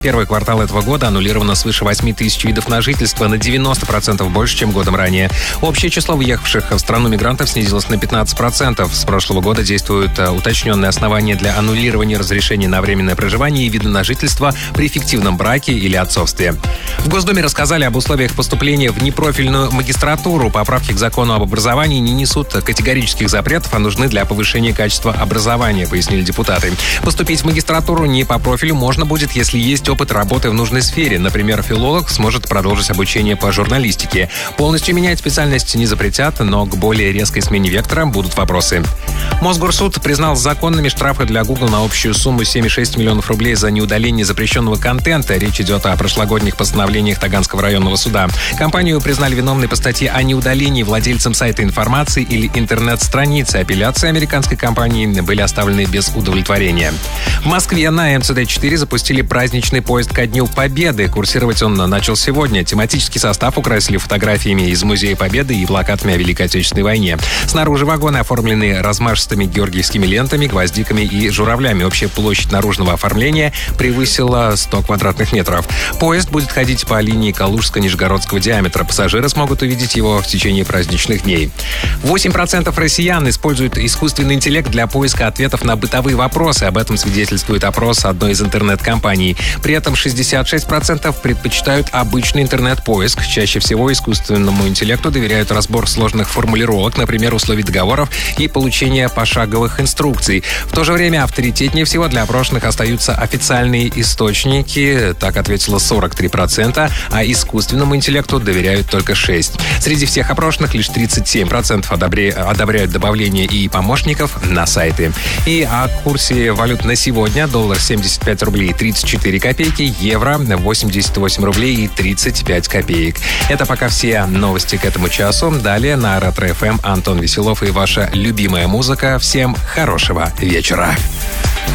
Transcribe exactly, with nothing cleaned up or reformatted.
Первый квартал этого года аннулировано свыше восемь тысяч видов на жительство, на девяносто процентов больше, чем годом ранее. Общее число въехавших в страну мигрантов снизилось на пятнадцать процентов. С прошлого года действуют уточненные основания для аннулирования разрешений на временное проживание и вида на жительство при фиктивном браке или отцовстве. В Госдуме рассказали об условиях поступления в непрофильную магистратуру. Поправки к закону об образовании не несут категорических запретов, а нужны для повышения качества образования, пояснили депутаты. Поступить в магистратуру не по профилю можно будет, если есть опыт работы в нужной сфере. Например, филолог сможет продолжить обучение по журналистике. Полностью менять специальность не запретят, но к более резкой смене вектора будут вопросы. Мосгорсуд признал законными штрафы для Google на общую сумму семь целых шесть десятых миллионов рублей за неудаление запрещенного контента. Речь идет о прошлогодних постановлениях Таганского районного суда. Компанию признали виновной по статье о неудалении владельцам сайта информации или интернет-страницы. Апелляции американской компании были оставлены без удовлетворения. В Москве на эм цэ дэ четыре запустили праздничный поезд ко Дню Победы. Курсировать он начал сегодня. Тематический состав украсили фотографиями из Музея Победы и плакатами о Великой Отечественной войне. Снаружи вагоны оформлены размашистыми георгиевскими лентами, гвоздиками и журавлями. Общая площадь наружного оформления превысила сто квадратных метров. Поезд будет ходить по линии Калужско-Нижегородского диаметра. Пассажиры смогут увидеть его в течение праздничных дней. восемь процентов россиян используют искусственный интеллект для поиска ответов на бытовые вопросы. Об этом свидетельствует опрос одной из интернет-компаний. При этом шестьдесят шесть процентов предпочитают обычный интернет-поиск. Чаще всего искусственному интеллекту доверяют разбор сложных формулировок, например, условий договоров и получение пошаговых инструкций. В то же время авторитетнее всего для опрошенных остаются официальные источники. Так ответило сорок три процента, а искусственному интеллекту доверяют только шесть процентов. Среди всех опрошенных лишь тридцать семь процентов одобряют добавление и помощников на сайты. И о курсе валют на сегодня. Доллар семьдесят пять рублей тридцать четыре копейки, евро восемьдесят восемь рублей и тридцать пять копеек. Это пока все новости к этому часу. Далее на Ретро эф эм Антон Веселов и ваша любимая музыка. Всем хорошего вечера.